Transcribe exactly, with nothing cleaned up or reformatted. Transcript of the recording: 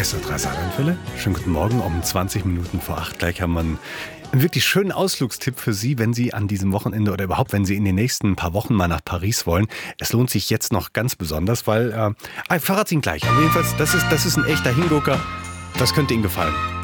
S O drei Saarlandwelle. Schönen guten Morgen, um zwanzig Minuten vor acht. Gleich haben wir einen, einen wirklich schönen Ausflugstipp für Sie, wenn Sie an diesem Wochenende oder überhaupt, wenn Sie in den nächsten paar Wochen mal nach Paris wollen. Es lohnt sich jetzt noch ganz besonders, weil, äh, ich verrate es Ihnen gleich. Aber jedenfalls, das ist, das ist ein echter Hingucker. Das könnte Ihnen gefallen.